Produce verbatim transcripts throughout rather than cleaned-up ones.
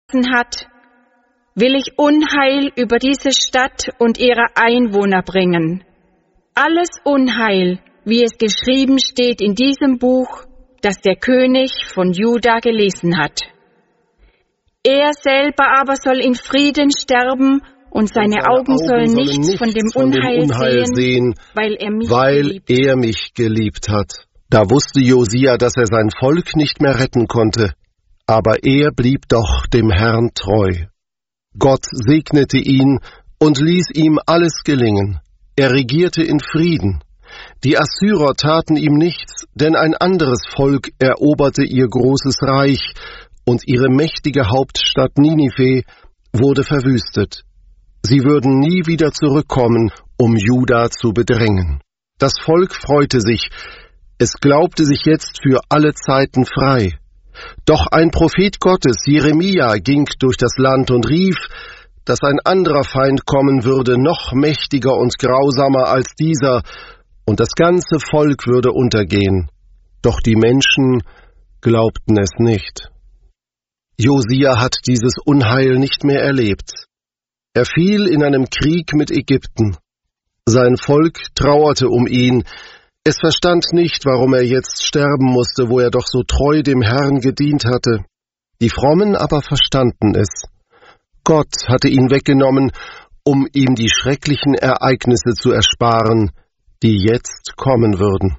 hat, will ich Unheil über diese Stadt und ihre Einwohner bringen. Alles Unheil, wie es geschrieben steht in diesem Buch, das der König von Juda gelesen hat. Er selber aber soll in Frieden sterben und seine, und seine Augen, Augen sollen nichts nicht von dem von Unheil, dem Unheil sehen, sehen, weil, er mich, weil geliebt. er mich geliebt hat. Da wusste Josia, dass er sein Volk nicht mehr retten konnte, aber er blieb doch dem Herrn treu. Gott segnete ihn und ließ ihm alles gelingen. Er regierte in Frieden. Die Assyrer taten ihm nichts, denn ein anderes Volk eroberte ihr großes Reich, und ihre mächtige Hauptstadt Ninive wurde verwüstet. Sie würden nie wieder zurückkommen, um Juda zu bedrängen. Das Volk freute sich, es glaubte sich jetzt für alle Zeiten frei. Doch ein Prophet Gottes, Jeremia, ging durch das Land und rief, dass ein anderer Feind kommen würde, noch mächtiger und grausamer als dieser, und das ganze Volk würde untergehen. Doch die Menschen glaubten es nicht. Josia hat dieses Unheil nicht mehr erlebt. Er fiel in einem Krieg mit Ägypten. Sein Volk trauerte um ihn. Es verstand nicht, warum er jetzt sterben musste, wo er doch so treu dem Herrn gedient hatte. Die Frommen aber verstanden es. Gott hatte ihn weggenommen, um ihm die schrecklichen Ereignisse zu ersparen, die jetzt kommen würden.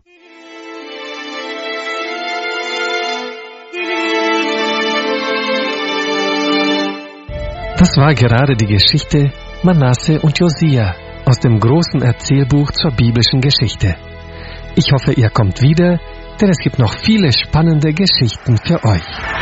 Das war gerade die Geschichte Manasse und Josia aus dem großen Erzählbuch zur biblischen Geschichte. Ich hoffe, ihr kommt wieder, denn es gibt noch viele spannende Geschichten für euch.